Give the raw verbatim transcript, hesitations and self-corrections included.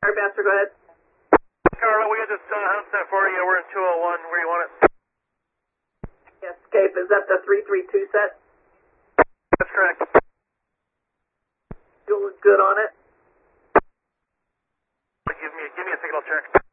Air Master, go ahead. Carla, we got this uh, hunt set for you. We're in two oh one. Where do you want it? Escape, is that the three three two set? That's correct. You look good on it. Give me, give me a second, I'll check.